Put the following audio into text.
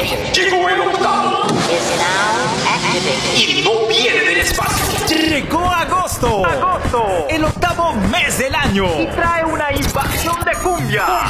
Llegó el octavo. Y no viene del espacio. Llegó agosto. El octavo mes del año. Y trae una invasión de cumbia.